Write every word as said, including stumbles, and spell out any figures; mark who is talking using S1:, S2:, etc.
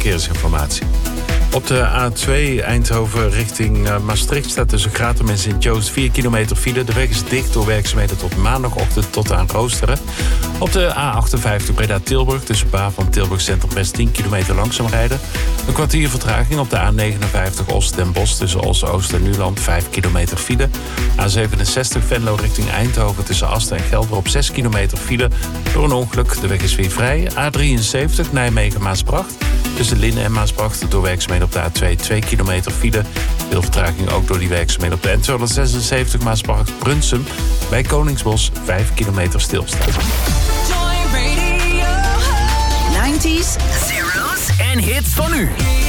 S1: verkeersinformatie. Op de A twee Eindhoven richting uh, Maastricht staat tussen Gratum en Sint-Joost vier kilometer file. De weg is dicht door werkzaamheden tot maandagochtend tot aan Roosteren. Op de A achtenvijftig Breda-Tilburg tussen Baar van Tilburg Centrum West tien kilometer langzaam rijden. Een kwartier vertraging op de A negenenvijftig Oost-Den Bosch tussen Os-Oost en Nuland vijf kilometer file. A zevenenzestig Venlo richting Eindhoven tussen Asten en Gelder zes kilometer file. Door een ongeluk, de weg is weer vrij. A drieënzeventig Nijmegen-Maasbracht. Tussen Linnen en Maasbracht door werkzaamheden op de A twee twee kilometer file. Veel vertraging ook door die werkzaamheden op de N tweehonderdzesenzeventig Maasbracht-Brunsum. Bij Koningsbos vijf kilometer stilstaan.
S2: Joy Radio. nineties, zeros en hits van nu.